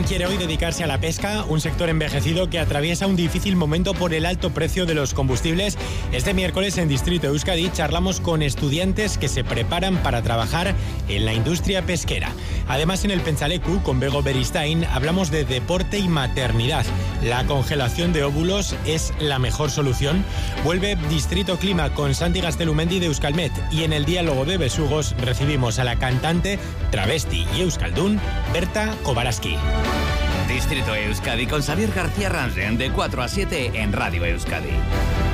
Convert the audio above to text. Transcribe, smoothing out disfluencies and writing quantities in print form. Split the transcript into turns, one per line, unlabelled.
¿Quién quiere hoy dedicarse a la pesca? Un sector envejecido que atraviesa un difícil momento por el alto precio de los combustibles. Este miércoles en Distrito Euskadi charlamos con estudiantes que se preparan para trabajar en la industria pesquera. Además, en el Pentsaleku, con Bego Beristain, hablamos de deporte y maternidad. ¿La congelación de óvulos es la mejor solución? Vuelve Distrito Clima con Santi Gaztelumendi de Euskalmet. Y en el diálogo de besugos recibimos a la cantante, travesti y euskaldun, Berta Kobaraski.
Distrito Euskadi con Xavier García Ransen de 4 a 7 en Radio Euskadi.